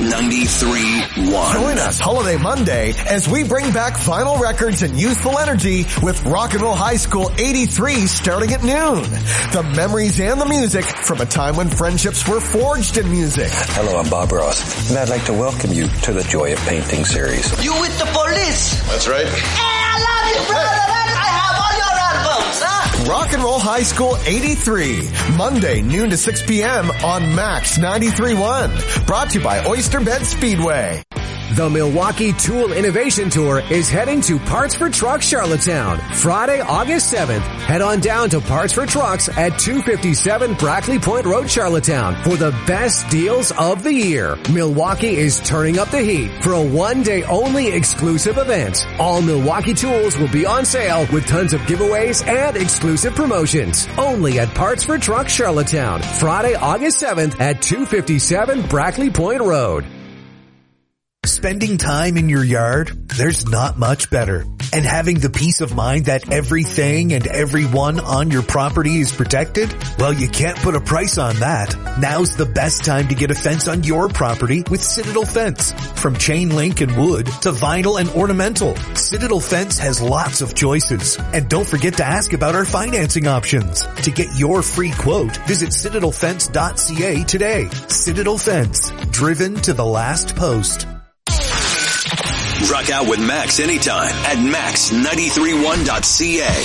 93.1. Join us Holiday Monday as we bring back vinyl records and youthful energy with Rock and Roll High School 83 starting at noon. The memories and the music from a time when friendships were forged in music. Hello, I'm Bob Ross, and I'd like to welcome you to the Joy of Painting series. You with the police? That's right. Hey, I love you, brother. I have all your albums, huh? Rock and Roll High School 83, Monday noon to 6 p.m. on Max 93.1. Brought to you by Oyster Bed Speedway. The Milwaukee Tool Innovation Tour is heading to Parts for Trucks Charlottetown, Friday, August 7th. Head on down to Parts for Trucks at 257 Brackley Point Road, Charlottetown for the best deals of the year. Milwaukee is turning up the heat for a one-day only exclusive event. All Milwaukee tools will be on sale with tons of giveaways and exclusive promotions. Only at Parts for Trucks Charlottetown, Friday, August 7th at 257 Brackley Point Road. Spending time in your yard, there's not much better. And having the peace of mind that everything and everyone on your property is protected? Well, you can't put a price on that. Now's the best time to get a fence on your property with Citadel Fence. From chain link and wood to vinyl and ornamental, Citadel Fence has lots of choices. And don't forget to ask about our financing options. To get your free quote, visit citadelfence.ca today. Citadel Fence, driven to the last post. Rock out with Max anytime at max931.ca.